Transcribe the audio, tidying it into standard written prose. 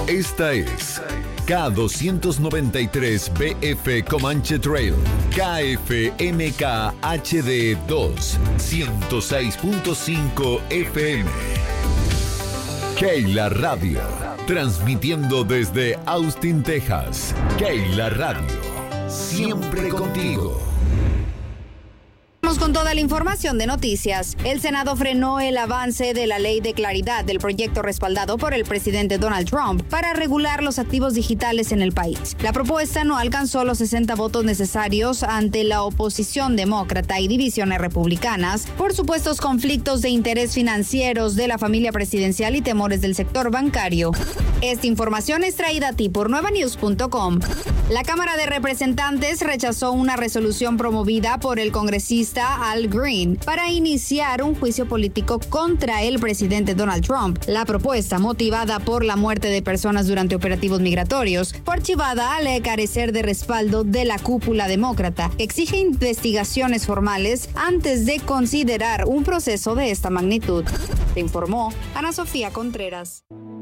Esta es K293BF Comanche Trail, KFMK HD 2, 106.5 FM. Keila Radio, transmitiendo desde Austin, Texas. Keila Radio, siempre contigo. Vamos con toda la información de noticias. El Senado frenó el avance de la ley de claridad del proyecto respaldado por el presidente Donald Trump para regular los activos digitales en el país. La propuesta no alcanzó los 60 votos necesarios ante la oposición demócrata y divisiones republicanas por supuestos conflictos de interés financieros de la familia presidencial y temores del sector bancario. Esta información es traída a ti por nuevanews.com. La Cámara de Representantes rechazó una resolución promovida por el congresista Al Green para iniciar un juicio político contra el presidente Donald Trump. La propuesta, motivada por la muerte de personas durante operativos migratorios, fue archivada al carecer de respaldo de la cúpula demócrata, que exige investigaciones formales antes de considerar un proceso de esta magnitud. Te informó Ana Sofía Contreras.